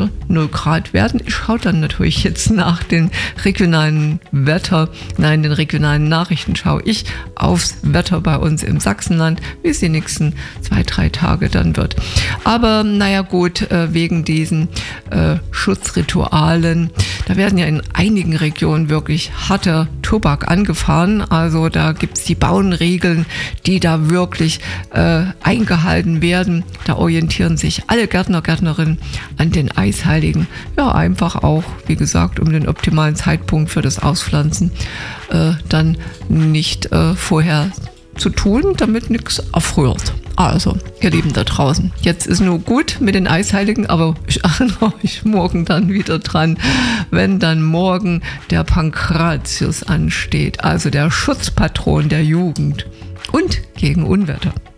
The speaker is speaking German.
wieder 0 Grad werden. Ich schaue dann natürlich jetzt nach den regionalen den regionalen Nachrichten schaue ich aufs Wetter bei uns im Sachsenland, wie es die nächsten 2-3 Tage dann wird. Aber naja gut, wegen diesen Schutzritualen, da werden ja in einigen Regionen wirklich harter Tobak angefahren. Also da gibt es die Bauernregeln, die da wirklich eingehalten werden. Da orientieren sich alle Gärtner, Gärtnerinnen an den Eisheiligen. Ja, einfach auch, wie gesagt, um den optimalen Zeitpunkt für das Auspflanzen dann nicht vorher zu tun, damit nichts erfriert. Also, ihr Lieben da draußen, jetzt ist nur gut mit den Eisheiligen, aber ich erinnere euch morgen dann wieder dran, wenn dann morgen der Pankratius ansteht, also der Schutzpatron der Jugend und gegen Unwetter.